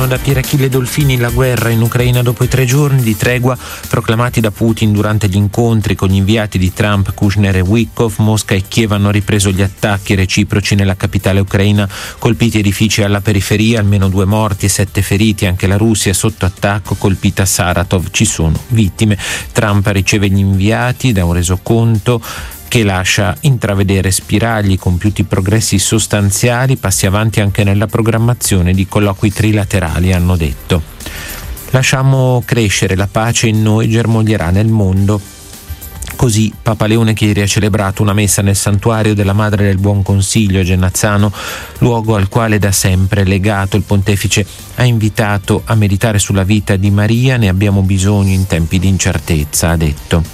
da Pier Achille Dolfini la guerra in Ucraina dopo i 3 giorni di tregua proclamati da Putin durante gli incontri con gli inviati di Trump, Kushner e Witkoff. Mosca e Kiev hanno ripreso gli attacchi reciproci nella capitale ucraina, colpiti edifici alla periferia, almeno 2 morti e 7 feriti, anche la Russia è sotto attacco, colpita Saratov, ci sono vittime. Trump riceve gli inviati da un resoconto che lascia intravedere spiragli, compiuti progressi sostanziali, passi avanti anche nella programmazione di colloqui trilaterali, hanno detto. Lasciamo crescere la pace in noi, germoglierà nel mondo. Così Papa Leone, che ieri ha celebrato una messa nel santuario della Madre del Buon Consiglio a Genazzano, luogo al quale da sempre è legato. Il pontefice ha invitato a meditare sulla vita di Maria, ne abbiamo bisogno in tempi di incertezza, ha detto.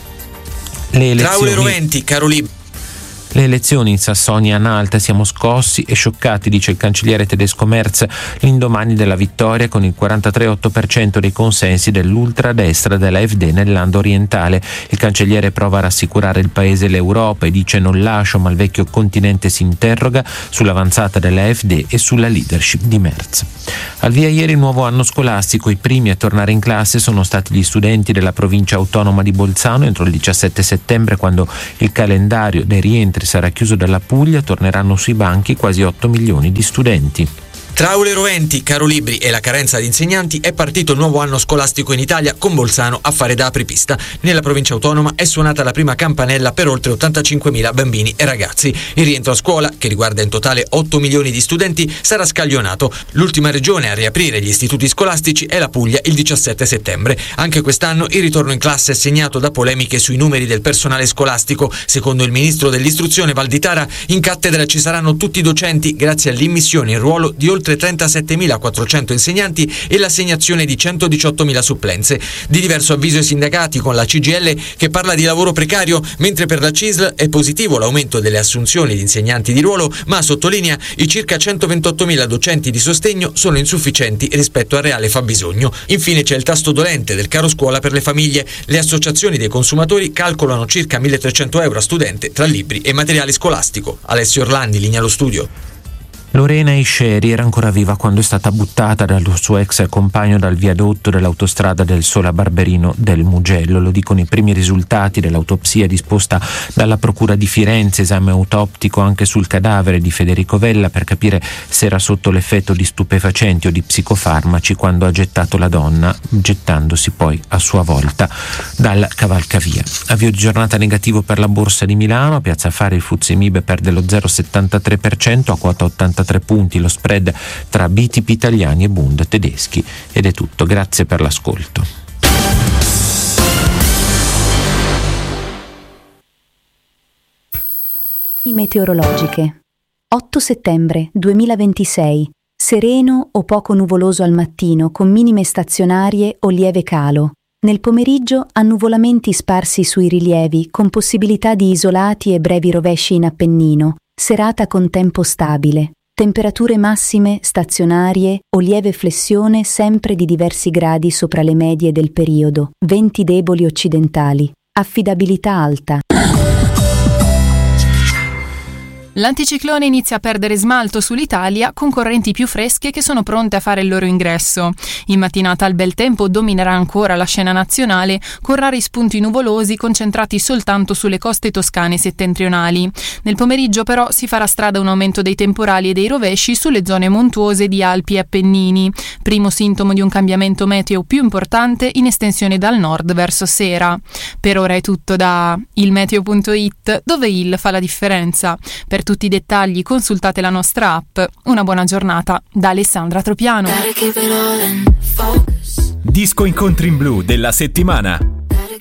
Traule roventi, caro Lib. Le elezioni in Sassonia-Anhalt, siamo scossi e scioccati, dice il cancelliere tedesco Merz l'indomani della vittoria con il 43,8% dei consensi dell'ultradestra dell'AfD nel Land orientale. Il cancelliere prova a rassicurare il paese e l'Europa e dice: non lascio, ma il vecchio continente si interroga sull'avanzata dell'AfD e sulla leadership di Merz. Al via ieri il nuovo anno scolastico, i primi a tornare in classe sono stati gli studenti della provincia autonoma di Bolzano. Entro il 17 settembre, quando il calendario dei rientri sarà chiuso dalla Puglia, torneranno sui banchi quasi 8 milioni di studenti. Traule roventi, caro libri e la carenza di insegnanti, è partito il nuovo anno scolastico in Italia, con Bolzano a fare da apripista. Nella provincia autonoma è suonata la prima campanella per oltre 85.000 bambini e ragazzi. Il rientro a scuola, che riguarda in totale 8 milioni di studenti, sarà scaglionato. L'ultima regione a riaprire gli istituti scolastici è la Puglia il 17 settembre. Anche quest'anno il ritorno in classe è segnato da polemiche sui numeri del personale scolastico. Secondo il ministro dell'istruzione Valditara, in cattedra ci saranno tutti i docenti grazie all'immissione in ruolo di oltre 37.400 insegnanti e l'assegnazione di 118.000 supplenze. Di diverso avviso i sindacati, con la CGIL che parla di lavoro precario, mentre per la CISL è positivo l'aumento delle assunzioni di insegnanti di ruolo, ma sottolinea i circa 128.000 docenti di sostegno sono insufficienti rispetto al reale fabbisogno. Infine c'è il tasto dolente del caro scuola per le famiglie. Le associazioni dei consumatori calcolano circa 1.300 euro a studente tra libri e materiale scolastico. Alessio Orlandi, linea allo studio. Lorena Isceri era ancora viva quando è stata buttata dal suo ex compagno dal viadotto dell'autostrada del Sole a Barberino del Mugello. Lo dicono i primi risultati dell'autopsia disposta dalla Procura di Firenze, esame autoptico anche sul cadavere di Federico Vella per capire se era sotto l'effetto di stupefacenti o di psicofarmaci quando ha gettato la donna, gettandosi poi a sua volta dal cavalcavia. Avvio di giornata negativo per la Borsa di Milano. A Piazza Affari il FTSE MIB perde lo 0,73% a quota 83 punti lo spread tra BTP italiani e Bund tedeschi. Ed è tutto, grazie per l'ascolto. Meteorologiche. 8 settembre 2026. Sereno o poco nuvoloso al mattino con minime stazionarie o lieve calo. Nel pomeriggio annuvolamenti sparsi sui rilievi con possibilità di isolati e brevi rovesci in Appennino. Serata con tempo stabile. Temperature massime stazionarie o lieve flessione sempre di diversi gradi sopra le medie del periodo. Venti deboli occidentali. Affidabilità alta. L'anticiclone inizia a perdere smalto sull'Italia con correnti più fresche che sono pronte a fare il loro ingresso. In mattinata il bel tempo dominerà ancora la scena nazionale con rari spunti nuvolosi concentrati soltanto sulle coste toscane settentrionali. Nel pomeriggio però si farà strada un aumento dei temporali e dei rovesci sulle zone montuose di Alpi e Appennini, primo sintomo di un cambiamento meteo più importante in estensione dal nord verso sera. Per ora è tutto da ilmeteo.it, dove il fa la differenza. Per tutti i dettagli consultate la nostra app. Una buona giornata da Alessandra Tropiano. Disco Incontri in Blu della settimana.